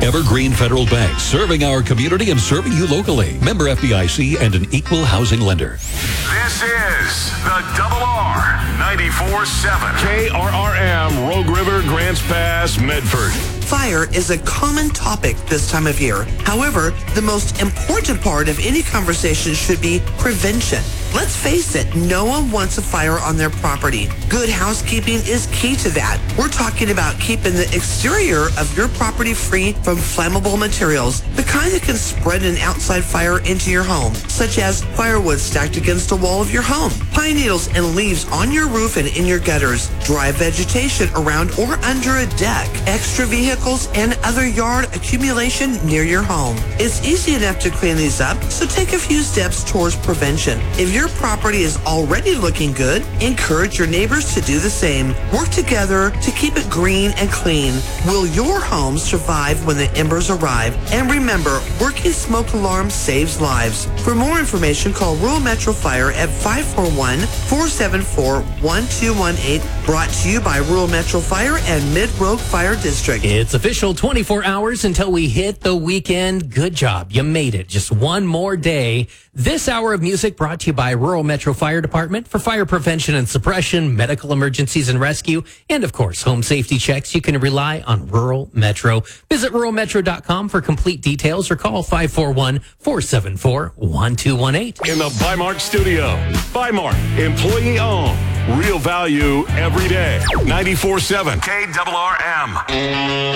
Evergreen Federal Bank, serving our community and serving you locally. Member FDIC and an equal housing lender. This is the Double R 94.7 KRRM, Rogue River, Grants Pass, Medford. Fire is a common topic this time of year. However, the most important part of any conversation should be prevention. Let's face it, no one wants a fire on their property. Good housekeeping is key to that. We're talking about keeping the exterior of your property free from flammable materials, the kind that can spread an outside fire into your home, such as firewood stacked against the wall of your home, pine needles and leaves on your roof and in your gutters, dry vegetation around or under a deck, extra vehicles, and other yard accumulation near your home. It's easy enough to clean these up, so take a few steps towards prevention. If your property is already looking good, encourage your neighbors to do the same. Work together to keep it green and clean. Will your home survive when the embers arrive? And remember, working smoke alarm saves lives. For more information, call Rural Metro Fire at 541-474-1218. Brought to you by Rural Metro Fire and Mid-Rogue Fire District. It's official, 24 hours until we hit the weekend. Good job. You made it. Just one more day. This hour of music brought to you by Rural Metro Fire Department for fire prevention and suppression, medical emergencies and rescue, and of course, home safety checks. You can rely on Rural Metro. Visit ruralmetro.com for complete details or call 541-474-1218. In the Bimart studio. Bimart, employee owned. Real value every day. 94.7 KRRM.